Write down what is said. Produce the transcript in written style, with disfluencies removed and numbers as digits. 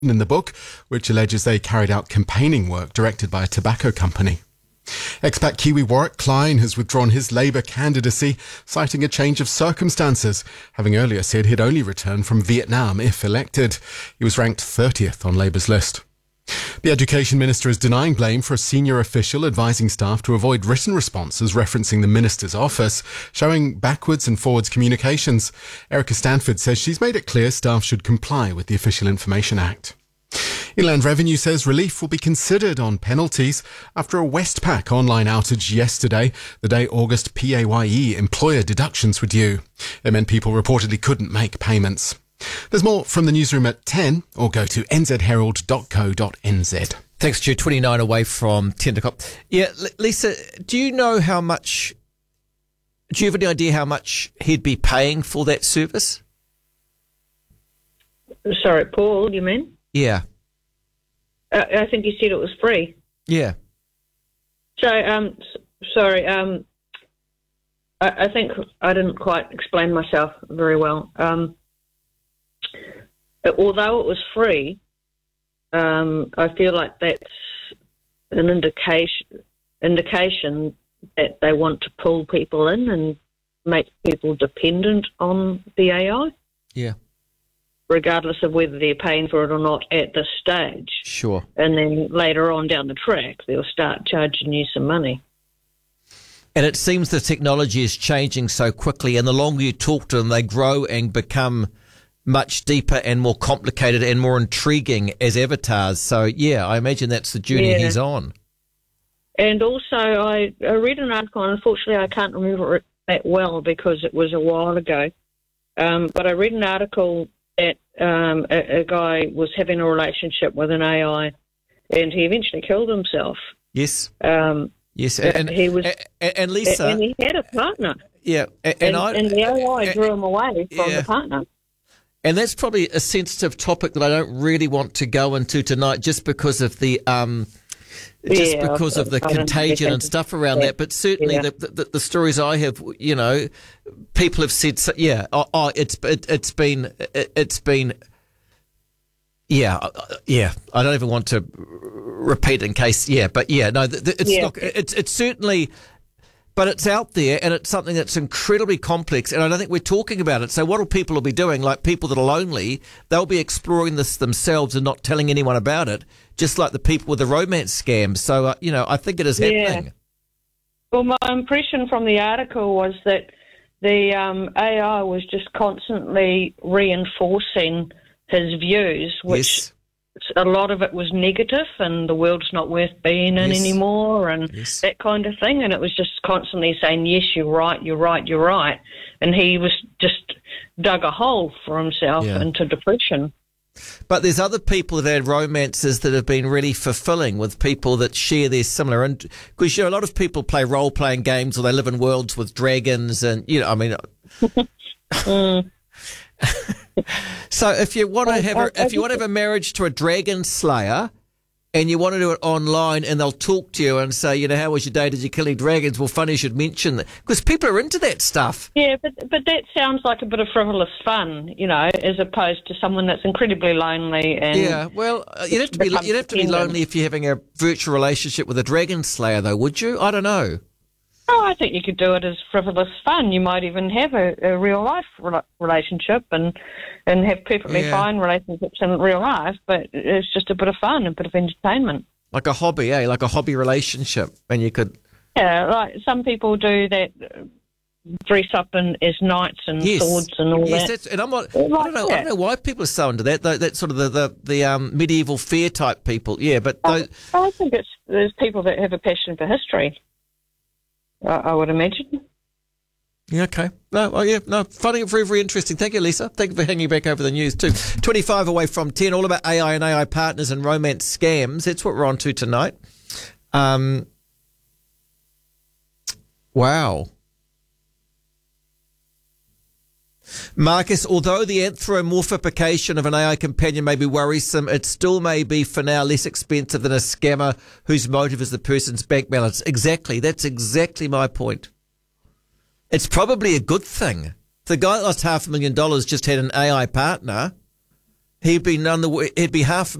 in the book, which alleges they carried out campaigning work directed by a tobacco company. Expat Kiwi Warwick Klein has withdrawn his Labour candidacy, citing a change of circumstances, having earlier said he'd only return from Vietnam if elected. He was ranked 30th on Labour's list. The Education Minister is denying blame for a senior official advising staff to avoid written responses referencing the Minister's office, showing backwards and forwards communications. Erica Stanford says she's made it clear staff should comply with the Official Information Act. Inland Revenue says relief will be considered on penalties after a Westpac online outage yesterday, the day August PAYE employer deductions were due. It meant people reportedly couldn't make payments. There's more from the newsroom at 10 or go to nzherald.co.nz. Thanks, Stu. 29 away from 10 o'clock. Yeah, Lisa, do you have any idea how much he'd be paying for that service? Sorry, Paul, you mean? Yeah. I think you said it was free. Yeah. So, sorry, I think I didn't quite explain myself very well. Although it was free, I feel like that's an indication that they want to pull people in and make people dependent on the AI. Yeah. Regardless of whether they're paying for it or not at this stage. Sure. And then later on down the track, they'll start charging you some money. And it seems the technology is changing so quickly, and the longer you talk to them, they grow and become much deeper and more complicated and more intriguing as avatars. So, yeah, I imagine that's the journey he's on. And also, I read an article, and unfortunately I can't remember it that well because it was a while ago, but I read an article that a guy was having a relationship with an AI, and he eventually killed himself. Yes. Yes, and he was, and Lisa, and he had a partner. Yeah, and the AI drew him away from the partner. And that's probably a sensitive topic that I don't really want to go into tonight, just because of the because of the contagion and stuff around that. But certainly the stories I have, people have said, it's been. I don't even want to repeat in case. It's certainly. But it's out there, and it's something that's incredibly complex, and I don't think we're talking about it. So what will people be doing? Like people that are lonely, they'll be exploring this themselves and not telling anyone about it, just like the people with the romance scams. So, I think it is happening. Well, my impression from the article was that the AI was just constantly reinforcing his views, which a lot of it was negative, and the world's not worth being in anymore, and that kind of thing. And it was just constantly saying, yes, you're right, you're right, you're right. And he was just dug a hole for himself into depression. But there's other people that had romances that have been really fulfilling with people that share their similar. And because, a lot of people play role-playing games, or they live in worlds with dragons and, So if you want to have a marriage to a dragon slayer, and you want to do it online, and they'll talk to you and say, how was your day? Did you kill any dragons? Well, funny you should mention that, because people are into that stuff. Yeah, but that sounds like a bit of frivolous fun, as opposed to someone that's incredibly lonely. And you'd have to be lonely if you're having a virtual relationship with a dragon slayer, though, would you? I don't know. Oh, I think you could do it as frivolous fun. You might even have a real life relationship and have perfectly fine relationships in real life, but it's just a bit of fun, a bit of entertainment. Like a hobby, like a hobby relationship, and you could... Yeah, like some people do that, dress up as knights and swords and all that. And I'm not, I don't know why people are so into that. That's sort of the medieval fair type people. Yeah, but... I think there's people that have a passion for history. I would imagine. Yeah, okay. Finding it very, very interesting. Thank you, Lisa. Thank you for hanging back over the news too. 25 away from 10, all about AI and AI partners and romance scams. That's what we're on to tonight. Wow. Marcus, although the anthropomorphification of an AI companion may be worrisome, it still may be, for now, less expensive than a scammer whose motive is the person's bank balance. Exactly. That's exactly my point. It's probably a good thing. The guy that lost $500,000 just had an AI partner, He'd be half